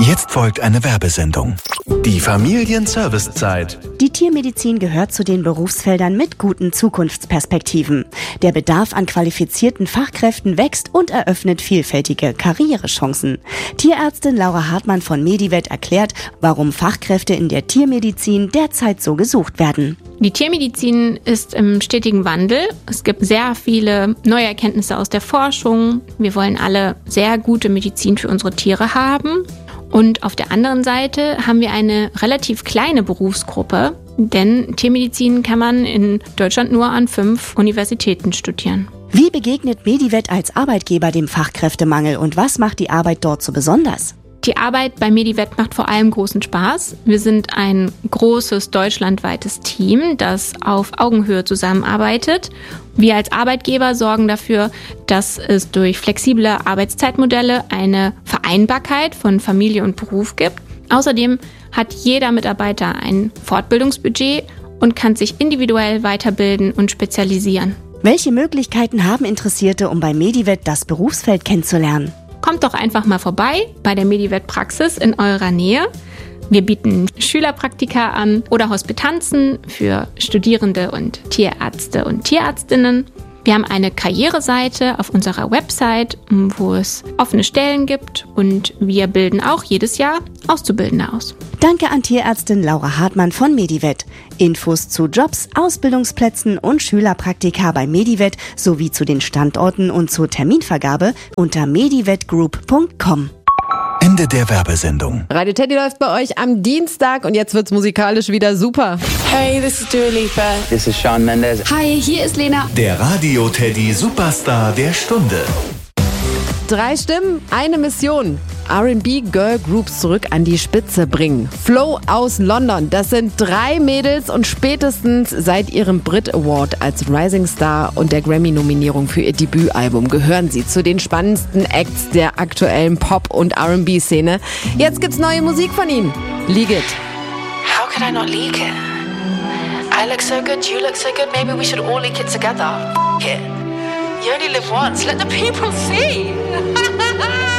Jetzt folgt eine Werbesendung. Die Familienservicezeit. Die Tiermedizin gehört zu den Berufsfeldern mit guten Zukunftsperspektiven. Der Bedarf an qualifizierten Fachkräften wächst und eröffnet vielfältige Karrierechancen. Tierärztin Laura Hartmann von Medivet erklärt, warum Fachkräfte in der Tiermedizin derzeit so gesucht werden. Die Tiermedizin ist im stetigen Wandel. Es gibt sehr viele neue Erkenntnisse aus der Forschung. Wir wollen alle sehr gute Medizin für unsere Tiere haben. Und auf der anderen Seite haben wir eine relativ kleine Berufsgruppe, denn Tiermedizin kann man in Deutschland nur an 5 Universitäten studieren. Wie begegnet Medivet als Arbeitgeber dem Fachkräftemangel und was macht die Arbeit dort so besonders? Die Arbeit bei Medivet macht vor allem großen Spaß. Wir sind ein großes deutschlandweites Team, das auf Augenhöhe zusammenarbeitet. Wir als Arbeitgeber sorgen dafür, dass es durch flexible Arbeitszeitmodelle eine Vereinbarkeit von Familie und Beruf gibt. Außerdem hat jeder Mitarbeiter ein Fortbildungsbudget und kann sich individuell weiterbilden und spezialisieren. Welche Möglichkeiten haben Interessierte, um bei Medivet das Berufsfeld kennenzulernen? Kommt doch einfach mal vorbei bei der Medivet Praxis in eurer Nähe. Wir bieten Schülerpraktika an oder Hospitanzen für Studierende und Tierärzte und Tierärztinnen. Wir haben eine Karriereseite auf unserer Website, wo es offene Stellen gibt und wir bilden auch jedes Jahr Auszubildende aus. Danke an Tierärztin Laura Hartmann von Medivet. Infos zu Jobs, Ausbildungsplätzen und Schülerpraktika bei Medivet sowie zu den Standorten und zur Terminvergabe unter medivetgroup.com. Ende der Werbesendung. Radio Teddy läuft bei euch am Dienstag und jetzt wird's musikalisch wieder super. Hey, this is Dua Lipa. This is Shawn Mendes. Hi, hier ist Lena. Der Radio Teddy Superstar der Stunde. 3 Stimmen, eine Mission. R&B Girl Groups zurück an die Spitze bringen. Flo aus London, das sind 3 Mädels und spätestens seit ihrem Brit Award als Rising Star und der Grammy-Nominierung für ihr Debütalbum gehören sie zu den spannendsten Acts der aktuellen Pop- und R&B-Szene. Jetzt gibt's neue Musik von ihnen. Leak It. How could I not leak it? I look so good, you look so good, maybe we should all leak it together. It. You only live once, let the people see.